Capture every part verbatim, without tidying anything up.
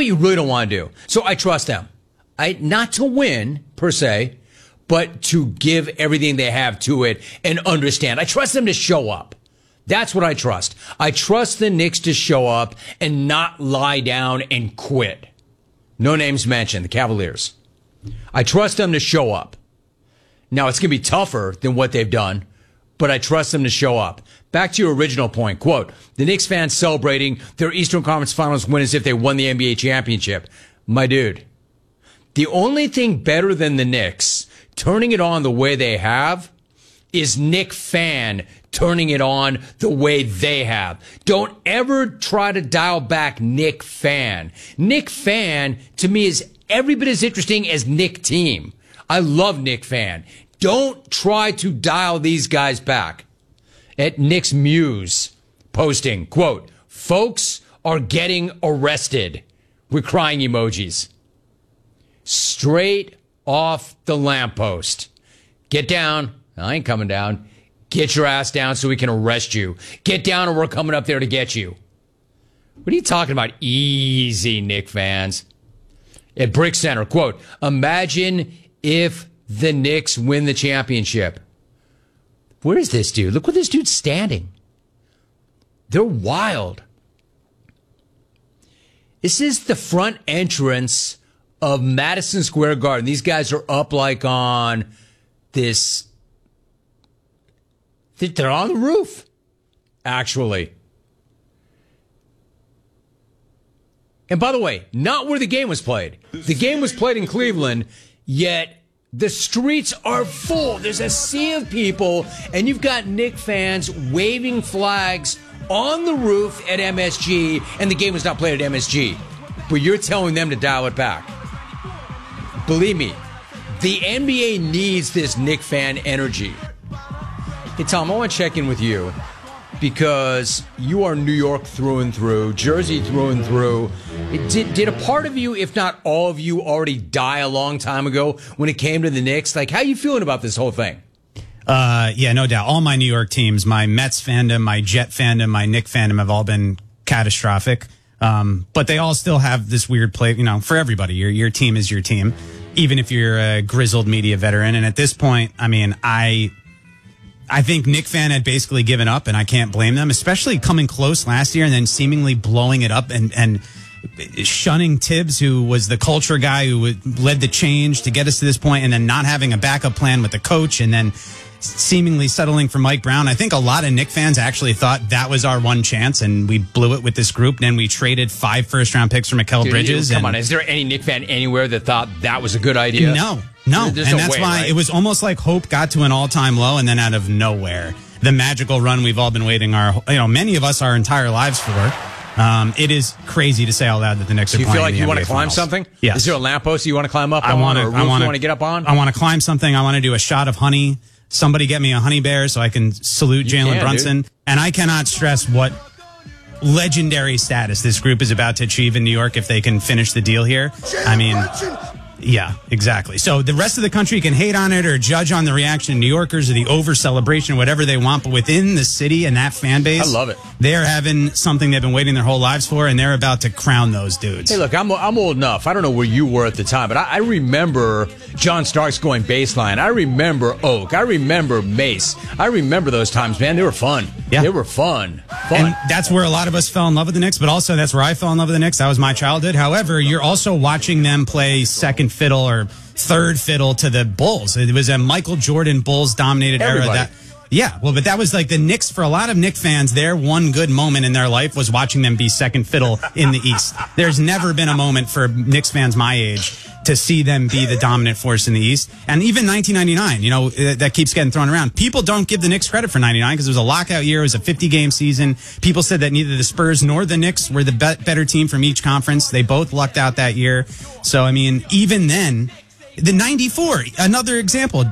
what you really don't want to do. So I trust them. I not to win per se, but to give everything they have to it and understand. I trust them to show up. That's what I trust. I trust the Knicks to show up and not lie down and quit. No names mentioned, the Cavaliers. I trust them to show up. Now, it's going to be tougher than what they've done, but I trust them to show up. Back to your original point, quote, the Knicks fans celebrating their Eastern Conference Finals win as if they won the N B A championship. My dude, the only thing better than the Knicks turning it on the way they have is Knick fan turning it on the way they have. Don't ever try to dial back Knick fan. Knick fan, to me, is every bit as interesting as Knick team. I love Knick fan. Don't try to dial these guys back. At Knicks Muse, posting, quote, folks are getting arrested with crying emojis. Straight off the lamppost. Get down. I ain't coming down. Get your ass down so we can arrest you. Get down or we're coming up there to get you. What are you talking about? Easy, Knick fans. At Brick Center, quote, imagine if the Knicks win the championship. Where is this dude? Look where this dude's standing. They're wild. This is the front entrance of Madison Square Garden. These guys are up like on this. They're on the roof, actually. And by the way, not where the game was played. The game was played in Cleveland, yet the streets are full. There's a sea of people, and you've got Knick fans waving flags on the roof at M S G, and the game was not played at M S G. But you're telling them to dial it back. Believe me, the N B A needs this Knick fan energy. Hey, Tom, I want to check in with you because you are New York through and through, Jersey through and through. Did, did a part of you, if not all of you, already die a long time ago when it came to the Knicks? Like, how are you feeling about this whole thing? Uh, yeah, no doubt. All my New York teams, my Mets fandom, my Jet fandom, my Knick fandom have all been catastrophic. Um, but they all still have this weird play, you know, for everybody. Your, your team is your team, even if you're a grizzled media veteran. And at this point, I mean, I... I think Knick fan had basically given up, and I can't blame them, especially coming close last year and then seemingly blowing it up and, and shunning Tibbs, who was the culture guy who led the change to get us to this point, and then not having a backup plan with the coach, and then seemingly settling for Mike Brown. I think a lot of Knick fans actually thought that was our one chance, and we blew it with this group. Then we traded five first-round picks for Mikal Dude, Bridges. Come and, on, is there any Knick fan anywhere that thought that was a good idea? No. No, There's and no that's way, why right? it was almost like hope got to an all-time low, and then out of nowhere, the magical run we've all been waiting our, you know, many of us our entire lives for. Um, it is crazy to say out loud that the Knicks are Do you playing feel like in the you want to N B A climb Finals. something? Yes. Is there a lamppost you want to climb up I on, want or a to. roof I want you want to get up on? I want to climb something. I want to do a shot of honey. Somebody get me a honey bear so I can salute Jalen Brunson. Dude. And I cannot stress what legendary status this group is about to achieve in New York if they can finish the deal here. I mean, yeah, exactly. So the rest of the country can hate on it or judge on the reaction of New Yorkers or the over celebration, whatever they want. But within the city and that fan base, I love it. They're having something they've been waiting their whole lives for, and they're about to crown those dudes. Hey, look, I'm I'm old enough. I don't know where you were at the time, but I, I remember John Starks going baseline. I remember Oak. I remember Mace. I remember those times, man. They were fun. Yeah. They were fun. Fun. And that's where a lot of us fell in love with the Knicks, but also that's where I fell in love with the Knicks. That was my childhood. However, you're also watching them play second fiddle or third fiddle to the Bulls. It was a Michael Jordan Bulls-dominated era. That, yeah, well, but that was like the Knicks, for a lot of Knicks fans, their one good moment in their life was watching them be second fiddle in the East. There's never been a moment for Knicks fans my age to see them be the dominant force in the East. And even nineteen ninety-nine, you know, that keeps getting thrown around. People don't give the Knicks credit for ninety-nine because it was a lockout year. It was a fifty-game season. People said that neither the Spurs nor the Knicks were the be- better team from each conference. They both lucked out that year. So, I mean, even then, the ninety-four, another example,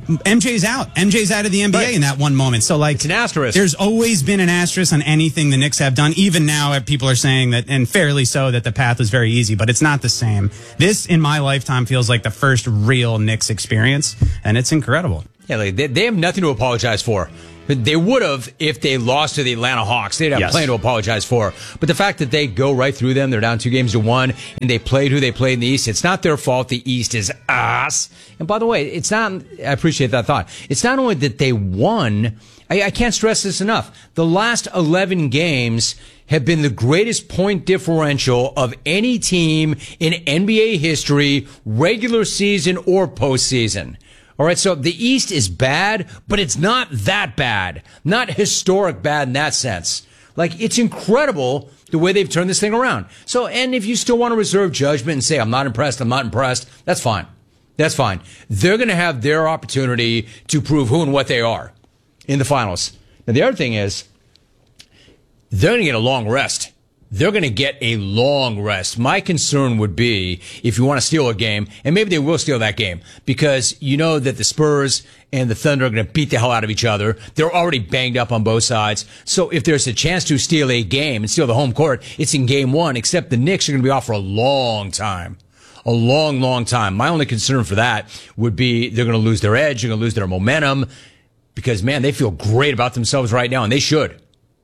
M J's out. M J's out of the N B A right. in that one moment. So, like, it's an asterisk. There's always been an asterisk on anything the Knicks have done. Even now, people are saying that, and fairly so, that the path was very easy, but it's not the same. This, in my lifetime, feels like the first real Knicks experience, and it's incredible. Yeah, like they, they have nothing to apologize for. They would have if they lost to the Atlanta Hawks. They'd have Yes. plenty to apologize for. But the fact that they go right through them, they're down two games to one, and they played who they played in the East, it's not their fault. The East is ass. And by the way, it's not, I appreciate that thought. It's not only that they won, I, I can't stress this enough. The last eleven games have been the greatest point differential of any team in N B A history, regular season or postseason. All right, so the East is bad, but it's not that bad. Not historic bad in that sense. Like, it's incredible the way they've turned this thing around. So, and if you still want to reserve judgment and say, I'm not impressed, I'm not impressed, that's fine. That's fine. They're going to have their opportunity to prove who and what they are in the finals. Now, the other thing is, they're going to get a long rest. They're going to get a long rest. My concern would be if you want to steal a game, and maybe they will steal that game, because you know that the Spurs and the Thunder are going to beat the hell out of each other. They're already banged up on both sides. So if there's a chance to steal a game and steal the home court, it's in game one, except the Knicks are going to be off for a long time. A long, long time. My only concern for that would be they're going to lose their edge, they're going to lose their momentum, because, man, they feel great about themselves right now, and they should.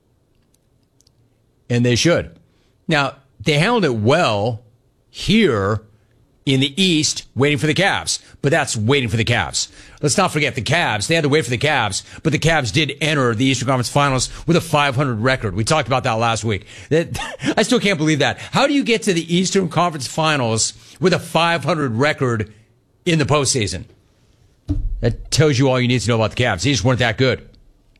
And they should. Now, they handled it well here in the East, waiting for the Cavs. But that's waiting for the Cavs. Let's not forget the Cavs. They had to wait for the Cavs, but the Cavs did enter the Eastern Conference Finals with a five hundred record. We talked about that last week. That, I still can't believe that. How do you get to the Eastern Conference Finals with a five hundred record in the postseason? That tells you all you need to know about the Cavs. They just weren't that good.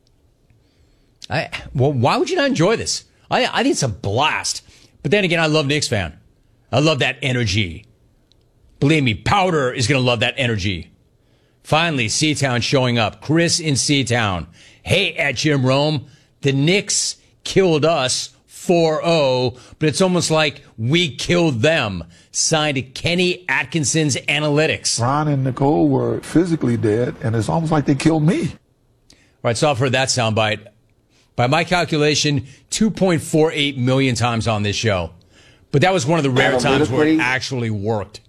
I, well, why would you not enjoy this? I, I think it's a blast. But then again, I love Knicks fan. I love that energy. Believe me, Powder is going to love that energy. Finally, Seatown showing up. Chris in Seatown. Hey, at Jim Rome, the Knicks killed us four oh, but it's almost like we killed them. Signed Kenny Atkinson's Analytics. Ron and Nicole were physically dead, and it's almost like they killed me. All right, so I've heard that soundbite. By my calculation, two point four eight million times on this show. But that was one of the rare times where it actually worked.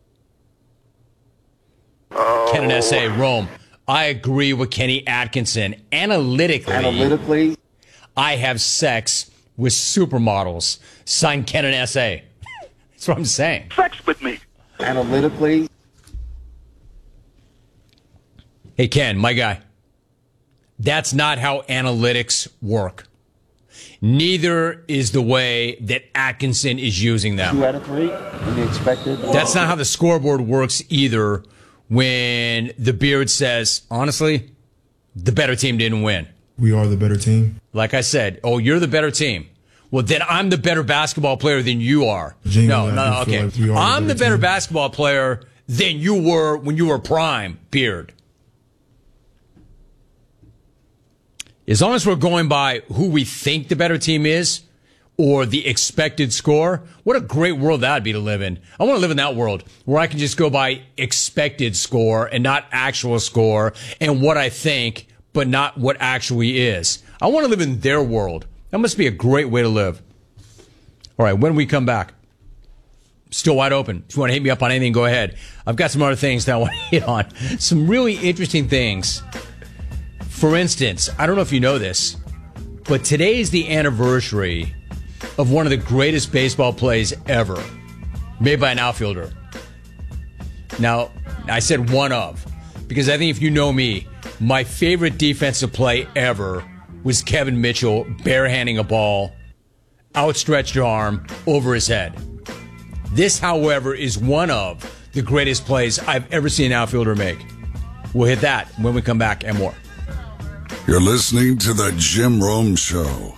Oh. Ken and S A, Rome. I agree with Kenny Atkinson. Analytically, Analytically, I have sex with supermodels. Signed Ken and S A. That's what I'm saying. sex with me. Analytically. Hey, Ken, my guy. That's not how analytics work. Neither is the way that Atkinson is using them. Two out of three, and the expected. That's not how the scoreboard works either when the Beard says, honestly, the better team didn't win. We are the better team. Like I said, oh, you're the better team. Well, then I'm the better basketball player than you are. Genuinely, no, no, no, I feel okay. like we are I'm the the better better team. basketball player than you were when you were prime, Beard. As long as we're going by who we think the better team is or the expected score, what a great world that would be to live in. I want to live in that world where I can just go by expected score and not actual score and what I think, but not what actually is. I want to live in their world. That must be a great way to live. All right, when we come back, still wide open. If you want to hit me up on anything, go ahead. I've got some other things that I want to hit on. Some really interesting things. For instance, I don't know if you know this, but today is the anniversary of one of the greatest baseball plays ever, made by an outfielder. Now, I said one of, because I think if you know me, my favorite defensive play ever was Kevin Mitchell barehanding a ball, outstretched arm, over his head. This, however, is one of the greatest plays I've ever seen an outfielder make. We'll hit that when we come back and more. You're listening to the Jim Rome Show.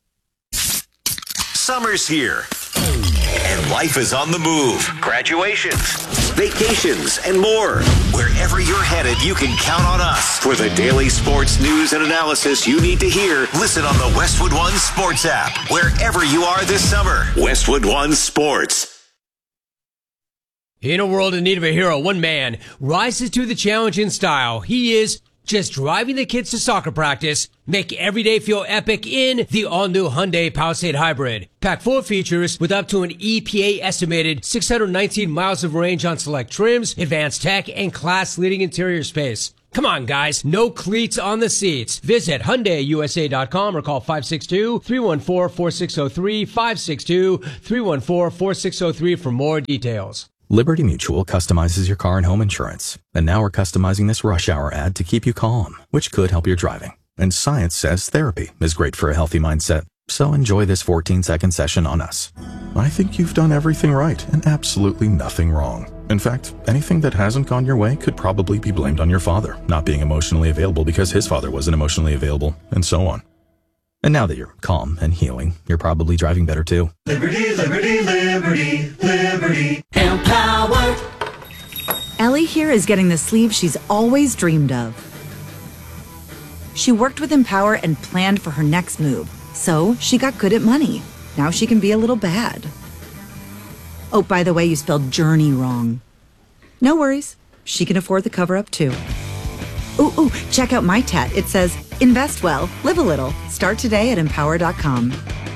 Summer's here, and life is on the move. Graduations, vacations, and more. Wherever you're headed, you can count on us for the daily sports news and analysis you need to hear. Listen on the Westwood One Sports app, wherever you are this summer. Westwood One Sports. In a world in need of a hero, one man rises to the challenge in style. He is just driving the kids to soccer practice, make every day feel epic in the all-new Hyundai Palisade Hybrid. Packed full of features with up to an E P A estimated six hundred nineteen miles of range on select trims, advanced tech, and class-leading interior space. Come on, guys. No cleats on the seats. Visit Hyundai U S A dot com or call five six two, three one four, four six zero three, five six two, three one four, four six zero three for more details. Liberty Mutual customizes your car and home insurance. And now we're customizing this rush hour ad to keep you calm, which could help your driving. And science says therapy is great for a healthy mindset. So enjoy this fourteen second session on us. I think you've done everything right and absolutely nothing wrong. In fact, anything that hasn't gone your way could probably be blamed on your father not being emotionally available because his father wasn't emotionally available, and so on. And now that you're calm and healing, you're probably driving better too. Liberty, liberty, liberty, liberty. Empower. Ellie here is getting the sleeve she's always dreamed of. She worked with Empower and planned for her next move, so she got good at money. Now she can be a little bad. Oh, by the way, you spelled journey wrong. No worries. She can afford the cover-up, too. Ooh, ooh, check out my tat. It says, invest well, live a little. Start today at empower dot com.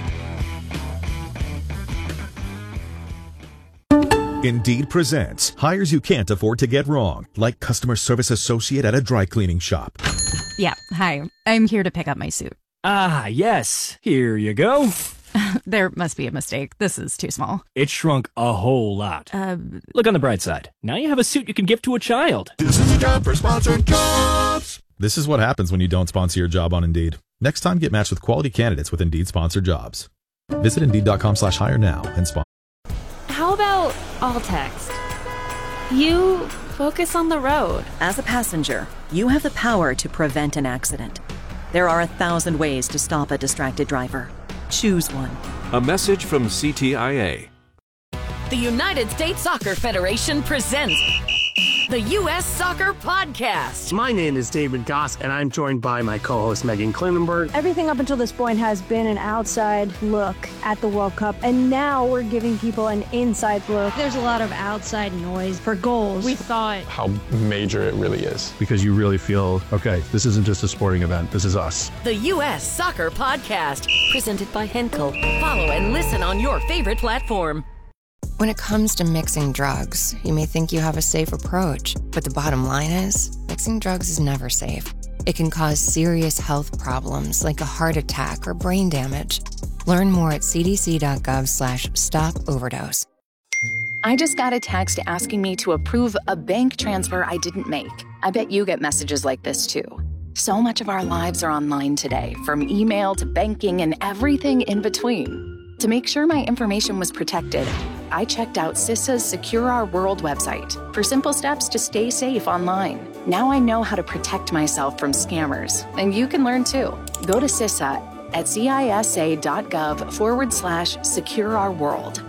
Indeed presents hires you can't afford to get wrong, like customer service associate at a dry cleaning shop. Yeah, hi. I'm here to pick up my suit. Ah, yes. Here you go. There must be a mistake. This is too small. It shrunk a whole lot. Uh, Look on the bright side. Now you have a suit you can give to a child. This is a job for sponsored jobs. This is what happens when you don't sponsor your job on Indeed. Next time, get matched with quality candidates with Indeed sponsored jobs. Visit Indeed.com slash hire now and sponsor. How about all text? You focus on the road. As a passenger, you have the power to prevent an accident. There are a thousand ways to stop a distracted driver. Choose one. A message from C T I A. The United States Soccer Federation presents the U S Soccer Podcast. My name is David Goss, and I'm joined by my co-host Megan Klinenberg. Everything up until this point has been an outside look at the World Cup, and now we're giving people an inside look. There's a lot of outside noise for goals. We thought how major it really is. Because you really feel, okay, this isn't just a sporting event, this is us. The U S Soccer Podcast, presented by Henkel. Follow and listen on your favorite platform. When it comes to mixing drugs, you may think you have a safe approach, but the bottom line is, mixing drugs is never safe. It can cause serious health problems like a heart attack or brain damage. Learn more at cdc.gov slash stop overdose. I just got a text asking me to approve a bank transfer I didn't make. I bet you get messages like this too. So much of our lives are online today, from email to banking and everything in between. To make sure my information was protected, I checked out CISA's Secure Our World website for simple steps to stay safe online. Now I know how to protect myself from scammers, and you can learn too. Go to CISA at cisa.gov forward slash secure our world.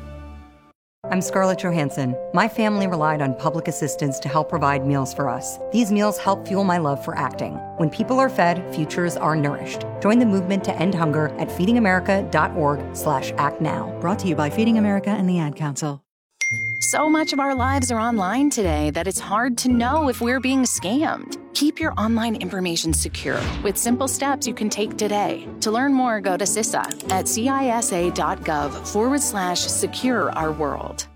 I'm Scarlett Johansson. My family relied on public assistance to help provide meals for us. These meals help fuel my love for acting. When people are fed, futures are nourished. Join the movement to end hunger at feedingamerica.org slash act now. Brought to you by Feeding America and the Ad Council. So much of our lives are online today that it's hard to know if we're being scammed. Keep your online information secure with simple steps you can take today. To learn more, go to CISA at cisa.gov forward slash secure our world.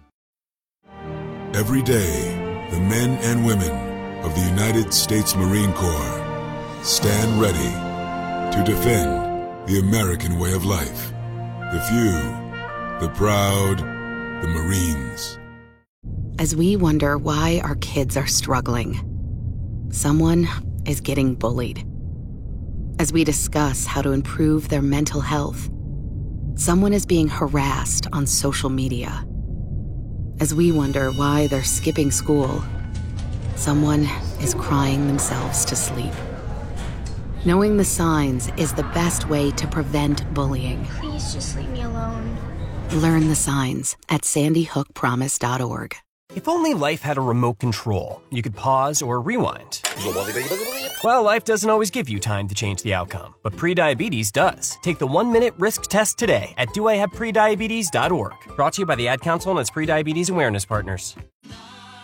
Every day, the men and women of the United States Marine Corps stand ready to defend the American way of life. The few, the proud, the Marines. As we wonder why our kids are struggling, someone is getting bullied. As we discuss how to improve their mental health, someone is being harassed on social media. As we wonder why they're skipping school, someone is crying themselves to sleep. Knowing the signs is the best way to prevent bullying. Please just leave me alone. Learn the signs at sandy hook promise dot org. If only life had a remote control, you could pause or rewind. Well, life doesn't always give you time to change the outcome, but prediabetes does. Take the one-minute risk test today at do I have prediabetes dot org. Brought to you by the Ad Council and its prediabetes awareness partners.